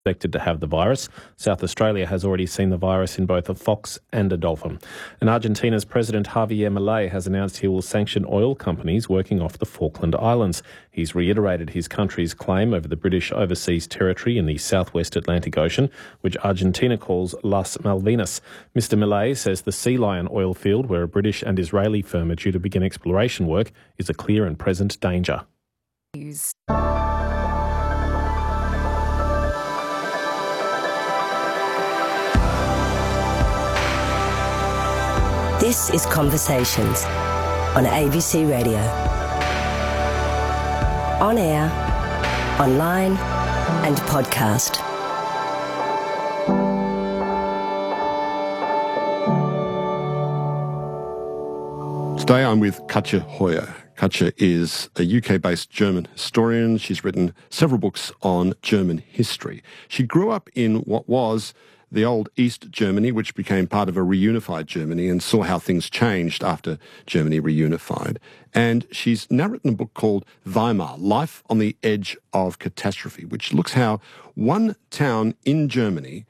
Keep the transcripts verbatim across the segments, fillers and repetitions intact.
Expected to have the virus. South Australia has already seen the virus in both a fox and a dolphin. And Argentina's President Javier Milei has announced he will sanction oil companies working off the Falkland Islands. He's reiterated his country's claim over the British overseas territory in the southwest Atlantic Ocean, which Argentina calls Las Malvinas. Mister Milei says the Sea Lion oil field, where a British and Israeli firm are due to begin exploration work, is a clear and present danger. News. This is Conversations on A B C Radio. On air, online and podcast. Today I'm with Katja Hoyer. Katja is a U K-based German historian. She's written several books on German history. She grew up in what was the old East Germany, which became part of a reunified Germany, and saw how things changed after Germany reunified. And she's now written a book called Weimar, Life on the Edge of Catastrophe, which looks how one town in Germany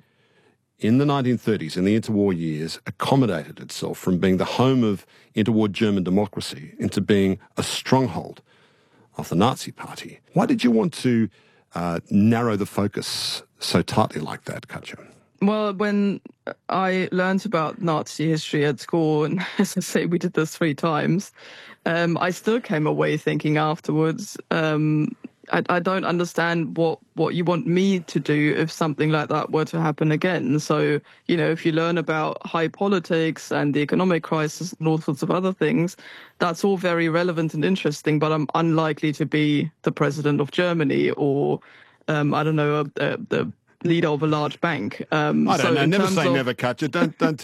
in the nineteen thirties, in the interwar years, accommodated itself from being the home of interwar German democracy into being a stronghold of the Nazi Party. Why did you want to uh, narrow the focus so tightly like that, Katja? Well, when I learned about Nazi history at school, and as I say, we did this three times, um, I still came away thinking afterwards, um, I, I don't understand what, what you want me to do if something like that were to happen again. So, you know, if you learn about high politics and the economic crisis and all sorts of other things, that's all very relevant and interesting, but I'm unlikely to be the president of Germany or, um, I don't know, uh, the leader of a large bank. Um, I don't so know. Never say of... never, Katja. Don't, don't.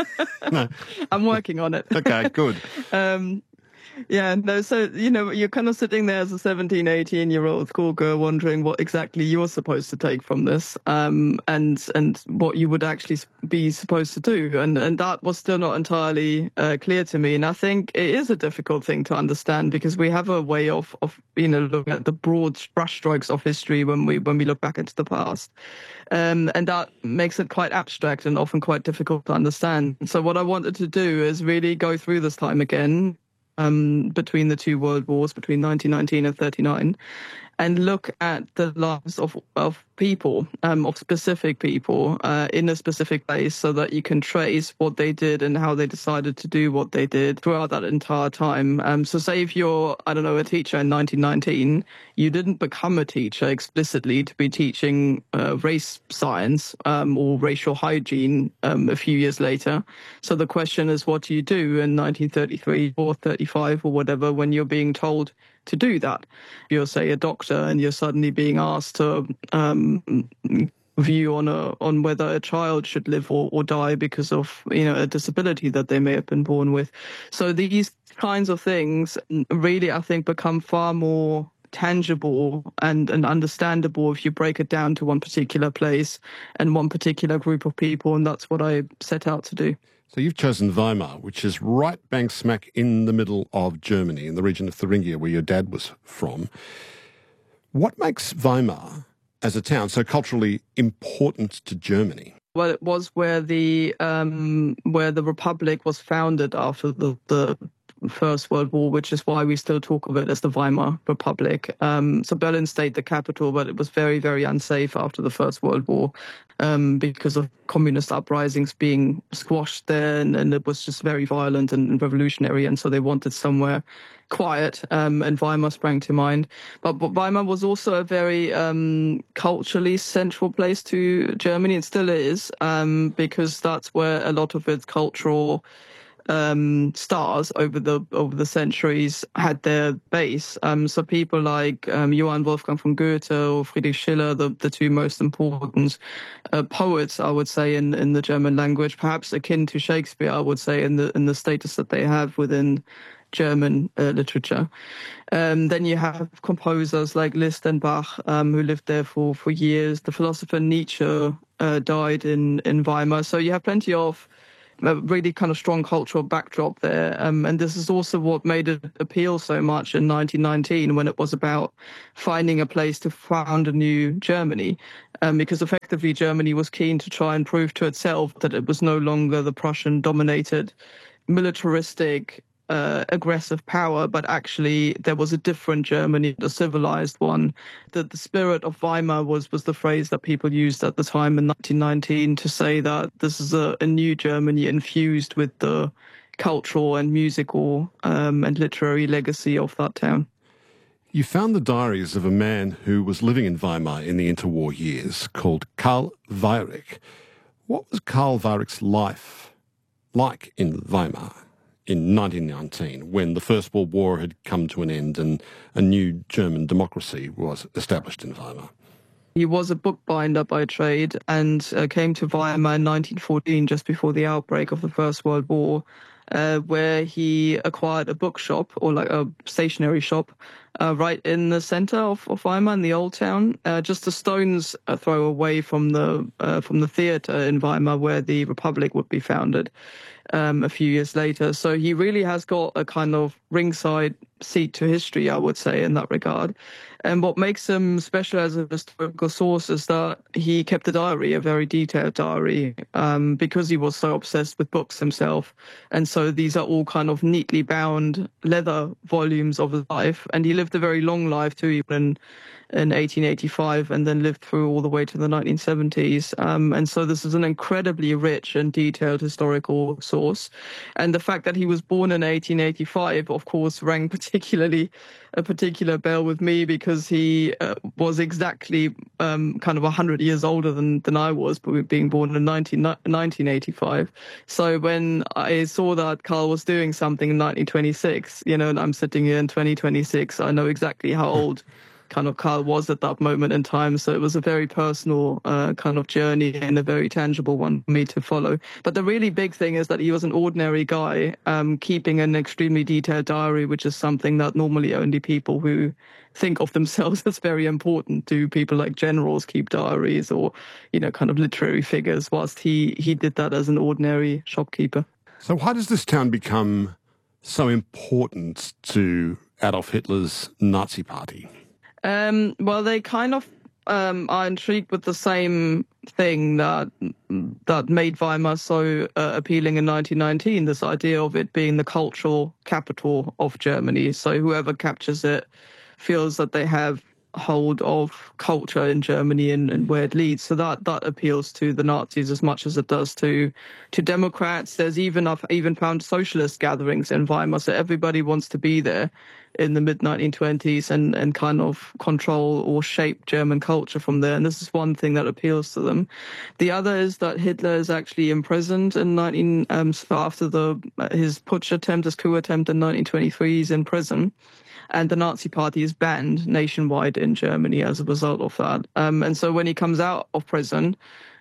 No. I'm working on it. Okay, good. um, yeah, no, so, you know, you're kind of sitting there as a seventeen, eighteen-year-old schoolgirl wondering what exactly you're supposed to take from this um, and and what you would actually be supposed to do. And, and that was still not entirely uh, clear to me. And I think it is a difficult thing to understand because we have a way of, of you know, looking at the broad brushstrokes of history when we when we look back into the past. Um, and that makes it quite abstract and often quite difficult to understand. So what I wanted to do is really go through this time again, Um, between the two world wars, between nineteen nineteen and thirty-nine, and look at the lives of, of people, um, of specific people uh, in a specific place so that you can trace what they did and how they decided to do what they did throughout that entire time. Um, so say if you're, I don't know, a teacher in nineteen nineteen, you didn't become a teacher explicitly to be teaching uh, race science um, or racial hygiene um, a few years later. So the question is, what do you do in nineteen thirty-three or thirty-five or whatever when you're being told to do that? You're, say, a doctor and you're suddenly being asked to um, view on a on whether a child should live or, or die because of, you know, a disability that they may have been born with. So these kinds of things really, I think, become far more tangible and, and understandable if you break it down to one particular place and one particular group of people, and that's what I set out to do. So you've chosen Weimar, which is right bang smack in the middle of Germany, in the region of Thuringia, where your dad was from. What makes Weimar, as a town, so culturally important to Germany? Well, it was where the um, where the Republic was founded after the, the First World War, which is why we still talk of it as the Weimar Republic. Um, so Berlin stayed the capital, but it was very, very unsafe after the First World War um, because of communist uprisings being squashed there, and, and it was just very violent and revolutionary, and so they wanted somewhere quiet, um, and Weimar sprang to mind. But, but Weimar was also a very um, culturally central place to Germany. It still is, um, because that's where a lot of its cultural um, stars over the over the centuries had their base. Um, so people like um, Johann Wolfgang von Goethe or Friedrich Schiller, the, the two most important uh, poets, I would say, in, in the German language, perhaps akin to Shakespeare, I would say, in the in the status that they have within German uh, literature. Um, then you have composers like Liszt and Bach, um, who lived there for, for years. The philosopher Nietzsche uh, died in, in Weimar. So you have plenty of a really kind of strong cultural backdrop there. Um, and this is also what made it appeal so much in nineteen nineteen, when it was about finding a place to found a new Germany. Um, because effectively Germany was keen to try and prove to itself that it was no longer the Prussian-dominated, militaristic, uh, aggressive power, but actually there was a different Germany, a civilized one. That the spirit of Weimar was was the phrase that people used at the time in nineteen nineteen to say that this is a, a new Germany infused with the cultural and musical um, and literary legacy of that town. You found the diaries of a man who was living in Weimar in the interwar years called Karl Weyrich. What was Karl Weyrich's life like in Weimar in nineteen nineteen, when the First World War had come to an end and a new German democracy was established in Weimar? He was a bookbinder by trade and uh, came to Weimar in nineteen fourteen, just before the outbreak of the First World War, uh, where he acquired a bookshop, or like a stationery shop, uh, right in the center of, of Weimar, in the old town, uh, just a stone's throw away from the uh, from the theater in Weimar, where the Republic would be founded um, a few years later. So he really has got a kind of ringside seat to history, I would say, in that regard. And what makes him special as a historical source is that he kept a diary, a very detailed diary, um, because he was so obsessed with books himself. And so these are all kind of neatly bound leather volumes of his life. And he lived a very long life too, even in, in eighteen eighty-five, and then lived through all the way to the nineteen seventies. Um, and so this is an incredibly rich and detailed historical source. And the fact that he was born in eighteen eighty-five, of course, rang particularly a particular bell with me, because he uh, was exactly um, kind of one hundred years older than, than I was, but being born in nineteen eighty-five. So when I saw that Karl was doing something in nineteen twenty-six, you know, and I'm sitting here in twenty twenty-six, I know exactly how old kind of Karl was at that moment in time. So it was a very personal uh, kind of journey and a very tangible one for me to follow. But the really big thing is that he was an ordinary guy um, keeping an extremely detailed diary, which is something that normally only people who think of themselves as very important do. People like generals keep diaries, or, you know, kind of literary figures, whilst he, he did that as an ordinary shopkeeper. So why does this town become so important to Adolf Hitler's Nazi Party? Um, well, they kind of um, are intrigued with the same thing that that made Weimar so uh, appealing in nineteen nineteen, this idea of it being the cultural capital of Germany. So whoever captures it feels that they have hold of culture in Germany and, and where it leads. So that that appeals to the Nazis as much as it does to to Democrats. There's even I've even found socialist gatherings in Weimar, so everybody wants to be there in the mid nineteen twenties and and kind of control or shape German culture from there. And this is one thing that appeals to them. The other is that Hitler is actually imprisoned in nineteen um, so after the his putsch attempt, his coup attempt in nineteen twenty-three. He's in prison. And the Nazi Party is banned nationwide in Germany as a result of that. Um, and so when he comes out of prison,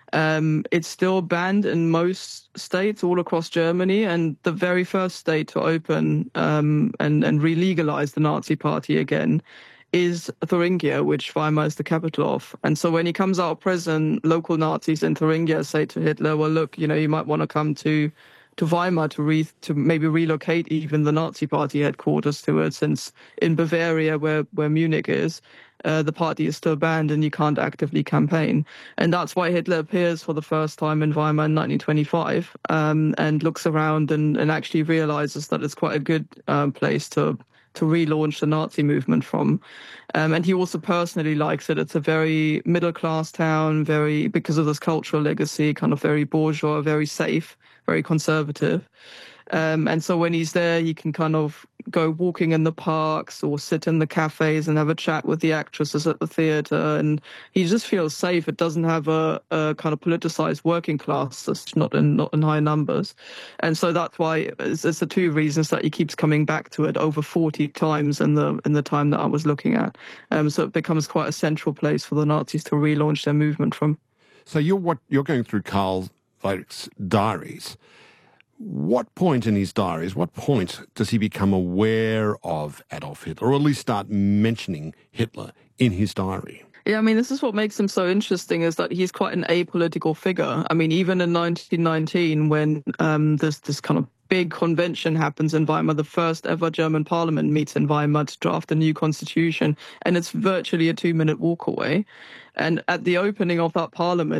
um, it's still banned in most states all across Germany. And the very first state to open um, and, and re-legalize the Nazi Party again is Thuringia, which Weimar is the capital of. And so when he comes out of prison, local Nazis in Thuringia say to Hitler, well, look, you know, you might want to come to to Weimar to re to maybe relocate even the Nazi Party headquarters to it, since in Bavaria, where, where Munich is, uh, the party is still banned and you can't actively campaign. And that's why Hitler appears for the first time in Weimar in nineteen twenty-five um, and looks around and, and actually realizes that it's quite a good um, place to to relaunch the Nazi movement from. Um, and he also personally likes it. It's a very middle-class town, very, because of this cultural legacy, kind of very bourgeois, very safe, very conservative. Um, and so when he's there, he can kind of go walking in the parks or sit in the cafes and have a chat with the actresses at the theatre. And he just feels safe. It doesn't have a, a kind of politicized working class that's not in, not in high numbers. And so that's why it's, it's the two reasons that he keeps coming back to it over forty times in the in the time that I was looking at. Um, so it becomes quite a central place for the Nazis to relaunch their movement from. So you're what you're going through Karl Weirich's diaries. What point in his diaries, what point does he become aware of Adolf Hitler, or at least start mentioning Hitler in his diary? Yeah, I mean, this is what makes him so interesting, is that he's quite an apolitical figure. I mean, even in nineteen nineteen, when um, this this kind of big convention happens in Weimar, the first ever German parliament meets in Weimar to draft a new constitution, and it's virtually a two-minute walk away. And at the opening of that parliament,